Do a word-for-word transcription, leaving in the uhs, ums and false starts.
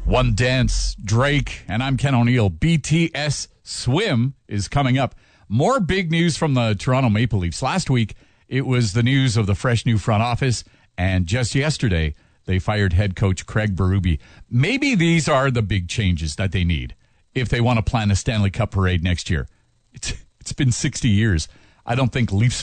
One Dance, Drake, and I'm Ken O'Neill. B T S Swim is coming up. More big news from the Toronto Maple Leafs. Last week, it was the news of the fresh new front office, and just yesterday, they fired head coach Craig Berube. Maybe these are the big changes that they need if they want to plan a Stanley Cup parade next year. It's It's been sixty years. I don't think Leafs